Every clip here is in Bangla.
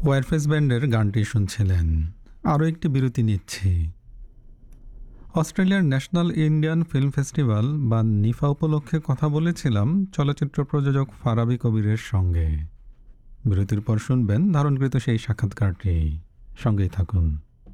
ওয়ারফেস ব্যান্ডের গানটি শুনছিলেন। আরও একটি বিরতি নিচ্ছি। অস্ট্রেলিয়ার ন্যাশনাল ইন্ডিয়ান ফিল্ম ফেস্টিভ্যাল বা নিফা উপলক্ষে কথা বলেছিলাম চলচ্চিত্র প্রযোজক ফারাবি কবিরের সঙ্গে। বিরতির পর শুনবেন ধারণকৃত সেই সাক্ষাৎকারটি। সঙ্গেই থাকুন।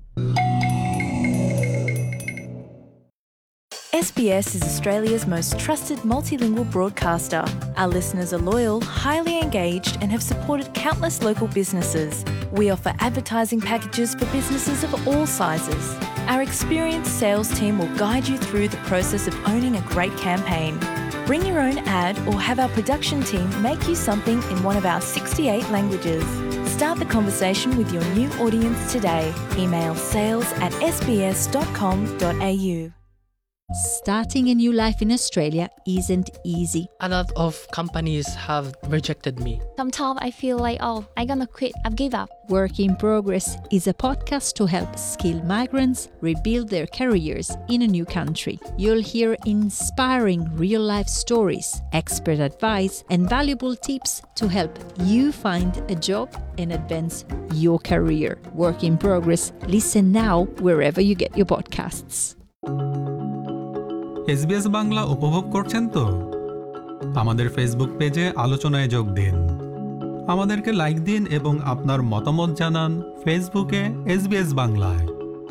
SBS is Australia's most trusted multilingual broadcaster. Our listeners are loyal, highly engaged, and have supported countless local businesses. We offer advertising packages for businesses of all sizes. Our experienced sales team will guide you through the process of owning a great campaign. Bring your own ad or have our production team make you something in one of our 68 languages. Start the conversation with your new audience today. Email sales@sbs.com.au. Starting a new life in Australia isn't easy. A lot of companies have rejected me. Sometimes I feel like, I'm gonna quit, I've give up. Work in Progress is a podcast to help skilled migrants rebuild their careers in a new country. You'll hear inspiring real-life stories, expert advice, and valuable tips to help you find a job and advance your career. Work in Progress. Listen now wherever you get your podcasts. SBS Bangla উপভোগ করছেন তো? আমাদের ফেসবুক পেজে আলোচনায় যোগ দিন, আমাদেরকে লাইক দিন এবং আপনার মতামত জানান ফেসবুকে SBS বাংলায়।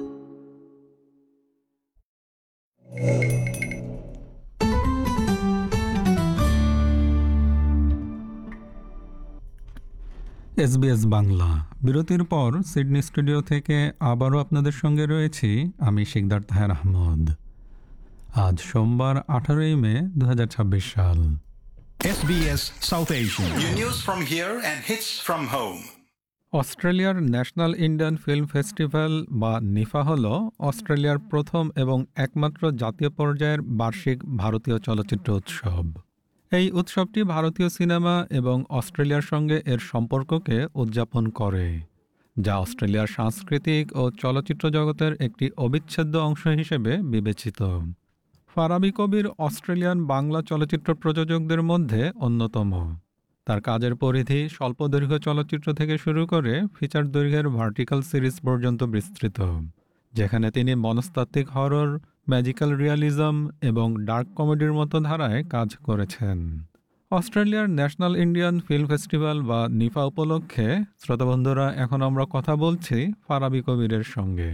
SBS বাংলা বিরতির পর সিডনি স্টুডিও থেকে আবারও আপনাদের সঙ্গে রয়েছি আমি শিকদার তাহের আহমদ। আজ সোমবার 18 মে 2026 সাল। SBS South Asian. Your news from here and hits from home. অস্ট্রেলিয়ার ন্যাশনাল ইন্ডিয়ান ফিল্ম ফেস্টিভ্যাল বা নিফা হল অস্ট্রেলিয়ার প্রথম এবং একমাত্র জাতীয় পর্যায়ের বার্ষিক ভারতীয় চলচ্চিত্র উৎসব। এই উৎসবটি ভারতীয় সিনেমা এবং অস্ট্রেলিয়ার সঙ্গে এর সম্পর্ককে উদযাপন করে, যা অস্ট্রেলিয়ার সাংস্কৃতিক ও চলচ্চিত্র জগতের একটি অবিচ্ছেদ্য অংশ হিসেবে বিবেচিত। ফারাবি কবির অস্ট্রেলিয়ান বাংলা চলচ্চিত্র প্রযোজকদের মধ্যে অন্যতম। তার কাজের পরিধি স্বল্পদৈর্ঘ্য চলচ্চিত্র থেকে শুরু করে ফিচার দৈর্ঘ্যের ভার্টিক্যাল সিরিজ পর্যন্ত বিস্তৃত, যেখানে তিনি মনস্তাত্ত্বিক হরর, ম্যাজিক্যাল রিয়ালিজম এবং ডার্ক কমেডির মতো ধারায় কাজ করেছেন। অস্ট্রেলিয়ার ন্যাশনাল ইন্ডিয়ান ফিল্ম ফেস্টিভ্যাল বা নিফা উপলক্ষে শ্রোতাবন্ধুরা, এখন আমরা কথা বলছি ফারাবি কবিরের সঙ্গে।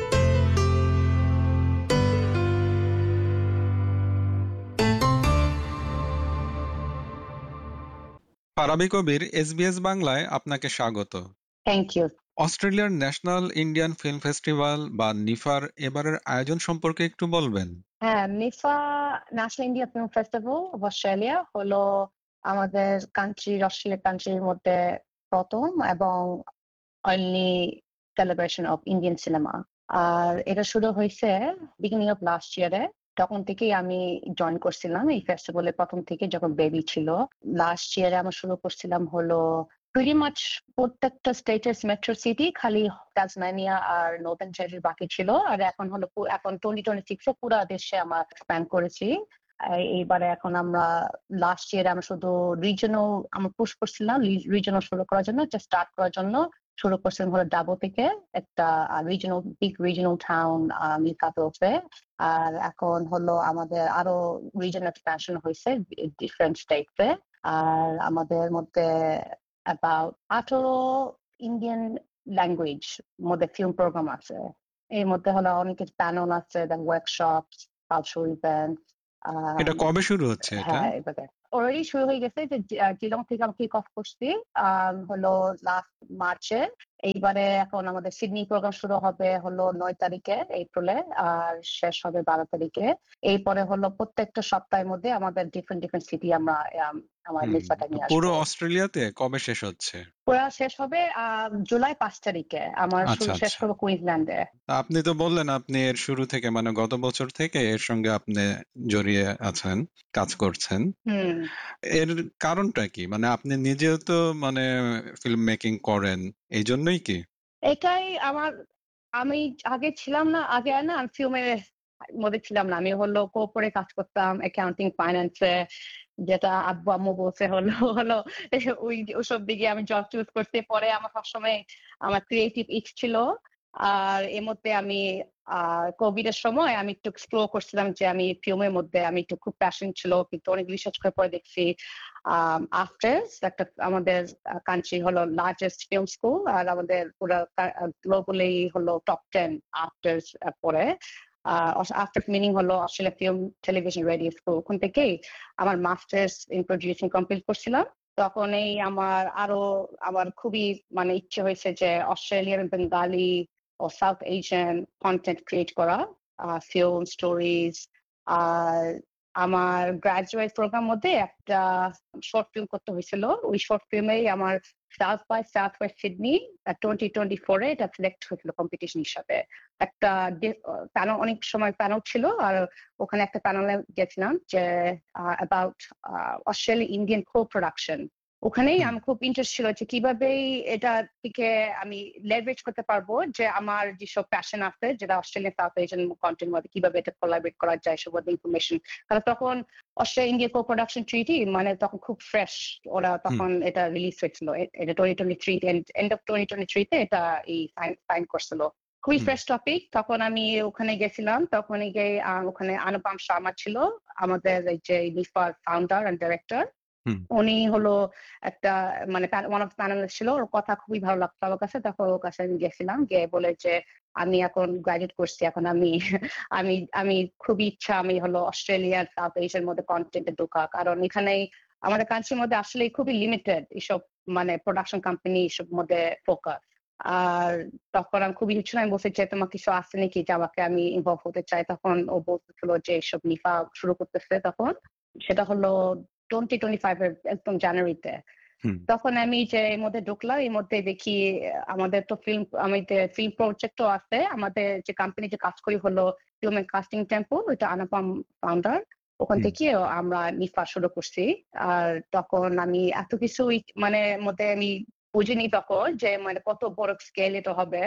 ফারাবি কবির, SBS বাংলায় আপনাকে স্বাগত। Thank you. অস্ট্রেলিয়ার ন্যাশনাল ইন্ডিয়ান ফিল্ম ফেস্টিভ্যাল বা নিফার এবারের আয়োজন সম্পর্কে একটু বলবেন? হ্যাঁ, নিফা national India film festival of Australia হলো আমাদের অস্ট্রেলিয়া কান্ট্রির মধ্যে প্রথম এবং only celebration of Indian cinema. আর এটা শুরু হয়েছে বিগিনিং অফ লাস্ট ইয়ারে। তখন থেকেই আমি জয়েন করছিলাম এই ফেস্টিভ্যালে, প্রথম থেকে যখন বেবি ছিল। লাস্ট ইয়ারে আমরা শুরু করছিলাম হলো pretty much প্রত্যেকটা স্টেটের মেট্রো সিটি, খালি তাসমানিয়া আর নর্দার্ন টেরিটরি বাকি ছিল। আর এখন 2026 এ পুরো দেশে আমরা এক্সপ্যান্ড করেছি। এইবারে এখন আমরা লাস্ট ইয়ারে আমরা শুধু রিজনাল আমরা পুশ করছিলাম, রিজনাল শুরু করার জন্য, স্টার্ট করার জন্য শুরু করছিলাম হলো ডাবো থেকে, একটা বিগ রিজনাল টাউন মিকাদোতে। আর এখন হলো আমাদের আরো রিজনাল এক্সপ্যানশন হয়েছে ডিফারেন্ট স্টেটে। আর আমাদের মধ্যে about 18 ইন্ডিয়ান ল্যাঙ্গুয়েজ মধ্যে ফিল্ম প্রোগ্রাম আছে। এর মধ্যে হলো অনেক প্যানেল আছে, ওয়ার্কশপ, কালচারাল ইভেন্ট। এটা কবে শুরু হচ্ছে? হ্যাঁ, এবারে অলরেডি শুরু হয়ে গেছে। যে জিলং থেকে আমি কিক অফ করছি হলো লাস্ট মার্চে। এইবারে এখন আমাদের সিডনি প্রোগ্রাম শুরু হবে হলো 9 তারিখে এপ্রিলে, আর শেষ হবে 12 তারিখে। এরপরে হলো প্রত্যেকটা সপ্তাহের মধ্যে আমাদের ডিফারেন্ট সিটি আমরা আমার নিফাটা নিয়ে আসবো। পুরো অস্ট্রেলিয়াতে কবে শেষ হচ্ছে? পুরো শেষ হবে জুলাই 5 তারিখে। আমার শেষ হবে কুইন্সল্যান্ডে। আপনি তো বললেন আপনি এর শুরু থেকে, মানে গত বছর থেকে এর সঙ্গে আপনি জড়িয়ে আছেন, কাজ করছেন। এর কারণটা কি? মানে আপনি নিজেও তো মানে ফিল্ম মেকিং করেন, এই জন্যই কি? এটাই আমি আগে ছিলাম না, আমি ফিল্মের মধ্যে ছিলাম না। আমি হলো কোপরে কাজ করতাম, অ্যাকাউন্টিং, ফাইন্যান্সে। যেটা আব্বু আম্মু বলছে হলো হলো ওসব দিকে আমি জব চুজ করতে। পরে আমার সবসময় আমার ক্রিয়েটিভ ইচ ছিল। আর এর মধ্যে আমি কোভিড এর সময় আমি একটু এক্সপ্লোর করছিলাম যে আমি ফিল্মের মধ্যে আমি একটু খুব প্যাশন ছিল, কিন্তু অনেক রিসার্চ করে পরে দেখছি আফটার্স একটা আমাদের কান্ট্রি হলো লার্জেস্ট ফিল্ম স্কুল, আর আমাদের পুরো গ্লোবালি হলো টপ 10 আফটার্স পরে। আফটার মিনিং হলো Australia film television radio school. ওখান থেকেই আমার মাস্টার্স ইন প্রোডিউসিং কমপ্লিট করছিলাম। তখনই আমার খুবই মানে ইচ্ছে হয়েছে যে অস্ট্রেলিয়ান বেঙ্গালি ও সাউথ এশিয়ান কন্টেন্ট ক্রিয়েট করা, ফিল্ম স্টোরিজ। আর আমার গ্রাজুয়েট প্রোগ্রাম মধ্যে একটা শর্ট ফিল্ম করতে হয়েছিল। ওই শর্ট ফিল্মেই আমার south by south West Sydney 2024 এটা সিলেক্ট হয়েছিল কম্পিটিশন হিসাবে। একটা প্যানেল, অনেক সময় প্যানেল ছিল, আর ওখানে একটা প্যানেলে গেছিলাম যে about Australia Indian co production. ওখানেই আমি খুব ইন্টারেস্ট ছিল যে কিভাবে এটা থেকে আমি লেভারেজ করতে পারবো যে আমার যেসব প্যাশন আছে, যেটা অস্ট্রেলিয়ান সাউথ এশিয়ান কন্টেন্ট মধ্যে কিভাবে এটা কোলাবরেট করা যায় সব ইনফরমেশন। কারণ তখন অস্ট্রেলিয়া ইন্ডিয়া কো প্রোডাকশন ট্রিটি মানে তখন খুব ফ্রেশ, ওরা তখন এটা রিলিজ হয়েছিল। এটা 2023 এন্ড অফ 2023 তে এটা এই সাইন করছিল। খুবই ফ্রেশ টপিক। তখন আমি ওখানে গেছিলাম, তখন গিয়ে ওখানে অনুপম শর্মা ছিল আমাদের এই যে নিফার ফাউন্ডার এন্ড ডিরেক্টর। উনি হলো একটা মানে ওয়ান অফ প্যানেলিস্ট ছিল, ওর কথা খুবই ভালো লাগতো আমার কাছে। তখন ওর কাছে আমি গেছিলাম, গিয়ে বলে যে আমি এখন গ্রাজুয়েট করছি, এখন আমি আমি আমি খুবই ইচ্ছা আমি হলো অস্ট্রেলিয়ার সাউথ এশিয়ার মধ্যে কন্টেন্টে ঢোকা। কারণ এখানে আমাদের কান্ট্রির মধ্যে আসলে খুবই লিমিটেড এইসব মানে প্রোডাকশন কোম্পানি এইসব মধ্যে ফোকাস। আর তখন আমি খুবই ইচ্ছা, আমি বলছি যে তোমার কিছু আছে নাকি যে আমাকে আমি ইনভলভ হতে চাই। তখন ও বলতেছিল যে এইসব নিফা শুরু করতেছে, তখন সেটা হলো 2025 এর একদম জানুয়ারিতে। তখন আমি যে এর মধ্যে ঢুকলাম, এর মধ্যে দেখি আমাদের তো আমাদের ফিল্ম প্রজেক্টও আছে। আমাদের যে কোম্পানি যে কাজ করি হলো ফিল্ম এন্ড কাস্টিং টেম্পল, ওইটা অনুপম ফাউন্ডার, ওখান থেকে আমরা নিফা শুরু করছি। আর তখন আমি এত কিছু মানে মধ্যে আমি বুঝিনি তখন যে মানে কত বড় স্কেল এটা হবে,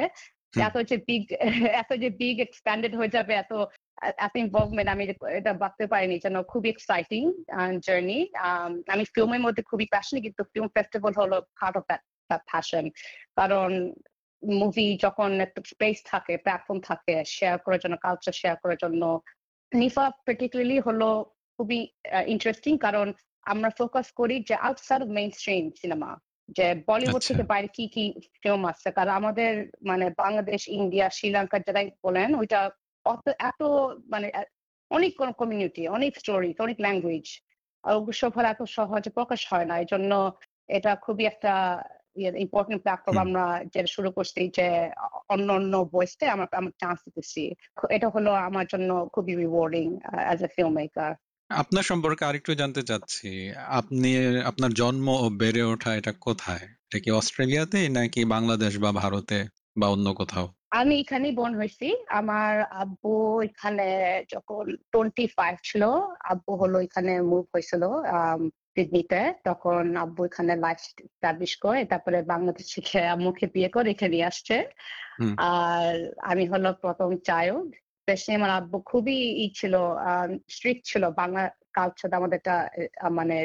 এত যে বিগ এক্সপ্যান্ডেড হয়ে যাবে, এত ইনভলভমেন্ট আমি এটা ভাবতে পারিনি। যেন খুবই এক্সাইটিং জার্নি। আমি ফিল্মের মধ্যে খুবই প্যাশনেট, কিন্তু ফিল্ম ফেস্টিভ্যাল হলো পার্ট অফ দ্যাট প্যাশন। কারণ মুভি যখন একটা স্পেস থাকে, প্ল্যাটফর্ম থাকে শেয়ার করার জন্য, কালচার শেয়ার করার জন্য, নিফা পার্টিকুলারলি হলো খুবই ইন্টারেস্টিং। কারণ আমরা ফোকাস করি যে outside of main stream cinema, যে বলিউড থেকে বাইরে কি কি ফিল্ম আছে। কারণ আমাদের মানে বাংলাদেশ, ইন্ডিয়া, শ্রীলঙ্কা যারাই বলেন, ওইটা এত মানে অনেক কমিউনিটি, অনেক স্টোরি, অনেক ল্যাঙ্গুয়েজ, আর ওসব হলে এত সহজে প্রকাশ হয় না। এই জন্য এটা খুবই একটা ইম্পর্টেন্ট প্ল্যাটফর্ম আমরা যেটা শুরু করছি, যে অন্য অন্য ভয়েসে আমরা চান্স দিতেছি। এটা হলো আমার জন্য খুবই rewarding as a film maker. আপনার সম্পর্কে আরেকটু জানতে চাচ্ছি। আপনার জন্ম ও বেড়ে ওঠা এটা কোথায়? এটা কি অস্ট্রেলিয়াতে নাকি বাংলাদেশ বা ভারতে বা অন্য কোথাও? আমি এখানেই বোর্ন হয়েছি। আমার আব্বু এখানে যখন 25 ছিল, আব্বু হলো এখানে মুভ হয়েছিল সিডনিতে। তখন আব্বু এখানে লাইফ এস্টাবলিশ করে, তারপরে বাংলাদেশ থেকে আম্মুকে বিয়ে করে এখানে আসছে। আর আমি হলো প্রথম চাইল্ড। স্পেশালি আমার আব্বু খুবই ছিল, স্ট্রিক্ট ছিল। বাংলা কালচার আমাদের একটা মানে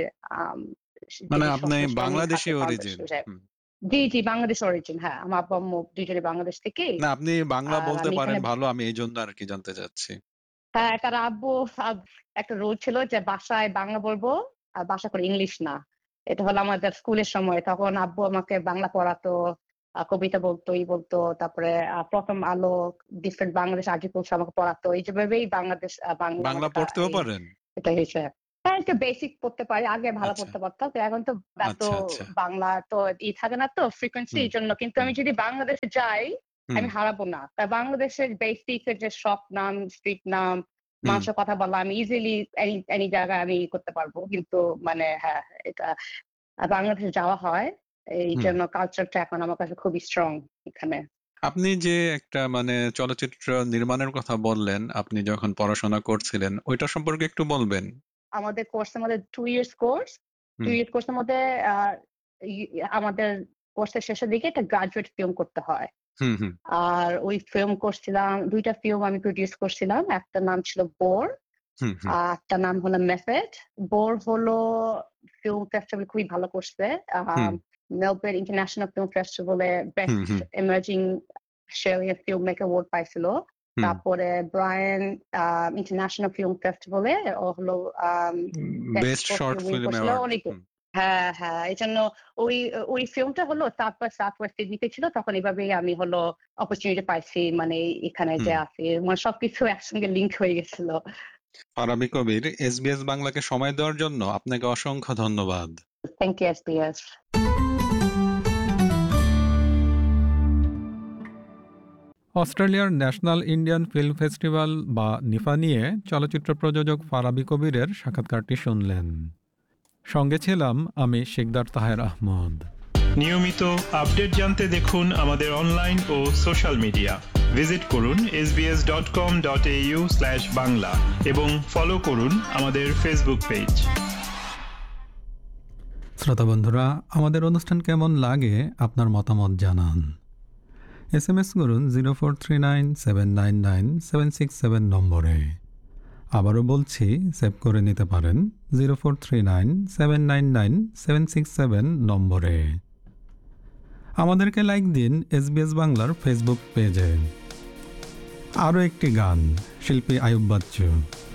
আপনি বাংলাদেশি অরিজিন? জি, বাংলাদেশ অরিজিন। হ্যাঁ, আমার আব্বু আম্মু দুজনে বাংলাদেশ থেকে। না, আপনি বাংলা বলতে পারেন ভালো, আমি এই জন্য আর কি জানতে চাচ্ছি। হ্যাঁ, কারণ আব্বু একটা রুল ছিল যে বাসায় বাংলা বলবো আর বাসা করে ইংলিশ না। এটা হলো আমাদের স্কুলের সময়। তখন আব্বু আমাকে বাংলা পড়াতো, কবিতা বলতো, তারপরে প্রথম আলো, ডিফারেন্ট বাংলাদেশ আর্টিকেলস আমাকে পড়াতো। এইভাবেই বাংলাদেশ বাংলা পড়তেও পারেন? এটা হয়েছে। হ্যাঁ, একটু বেসিক পড়তে পারি। আগে ভালো পড়তে পারতাম, এখন তো বাংলা তো থাকে না তো ফ্রিকোয়েন্সি, এই জন্য। কিন্তু আমি যদি বাংলাদেশে যাই, আমি হারাবো না। তাই বাংলাদেশের বেসিক যে শপ নাম, স্ট্রিট নাম, মানুষের কথা বলা, আমি ইজিলি এনি জায়গায় আমি করতে পারবো। কিন্তু মানে হ্যাঁ, এটা বাংলাদেশে যাওয়া হয়, এই জন্য কালচারটা এখন আমার কাছে খুবই স্ট্রং এখানে। আপনি যে একটা মানে চলচ্চিত্র নির্মাণের কথা বললেন, আপনি যখন পড়াশোনা করছিলেন, ওইটা সম্পর্কে একটু বলবেন? আমাদের কোর্সের মধ্যে 2 ইয়ার্স কোর্স। 2 ইয়ার্স কোর্সের মধ্যে আমাদের কোর্সের শেষের দিকে একটা গ্রাজুয়েট ফিল্ম করতে হয়। আর ওই ফিল্ম করছিলাম, 2টা ফিল্ম আমি প্রডিউস করছিলাম। একটা নাম ছিল বোর, হুম, হুম, একটা নাম হলো মেথড। বোর হলো ফিল্ম ফেস্টিভ্যাল খুবই ভালো করছে। হুম, মেলবোর্ন ইন্টারন্যাশনাল ফিল্ম ফেস্টিভ্যালে হুম, বেস্ট হুম, emerging Australian film maker award পাইছিল। হুম। তারপরে ব্রায়ান ইন্টারন্যাশনাল ফিল্ম ফেস্টিভ্যালে ও হলো best best short short film win film করছিল অ্যাওয়ার্ড। অনেক। হ্যাঁ, হ্যাঁ, এই জন্য ওই ওই ফিল্মটা হলো সাউথ ওয়েস্ট সিডনিতে ছিল, তখন এভাবেই আমি হলো অপরচুনিটি পাইছি, মানে এখানে যে আছি, মানে সবকিছু একসঙ্গে লিঙ্ক হয়ে গেছিল। ফারাবী কবির, SBS বাংলাকে সময় দেওয়ার জন্য আপনাকে অসংখ্য ধন্যবাদ। Thank you SBS। অস্ট্রেলিয়ার ন্যাশনাল ইন্ডিয়ান ফিল্ম ফেস্টিভ্যাল বা নিফা নিয়ে চলচ্চিত্র প্রযোজক ফারাবী কবিরের সাক্ষাৎকারটি শুনলেন। সঙ্গে ছিলাম আমি শিকদার তাহের আহমদ। নিয়মিত আপডেট জানতে দেখুন আমাদের অনলাইন ও সোশ্যাল মিডিয়া। ভিজিট করুন sbs.com.au/bangla এবং ফলো করুন আমাদের ফেসবুক পেজ। শ্রোতা বন্ধুরা, আমাদের অনুষ্ঠান কেমন লাগে আপনার মতামত জানান। SMS করুন 0439799767 নম্বরে। আবারও বলছি, সেভ করে নিতে পারেন 0439799767 নম্বরে। আমাদেরকে লাইক দিন SBS বাংলার ফেসবুক পেজে। আরও একটি গান, শিল্পী আয়ুব বাচ্চু।